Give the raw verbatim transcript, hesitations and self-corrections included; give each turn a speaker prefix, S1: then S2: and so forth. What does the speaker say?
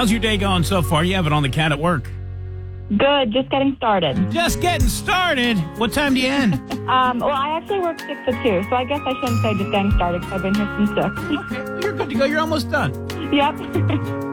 S1: How's your day going so far? You have it on the cat at work.
S2: Good, just getting started.
S1: Just getting started. What time do you end?
S2: Um, well, I actually work six to two, so I guess I shouldn't say just getting started because I've been here since six.
S1: Okay, well, you're good to go. You're almost done.
S2: Yep.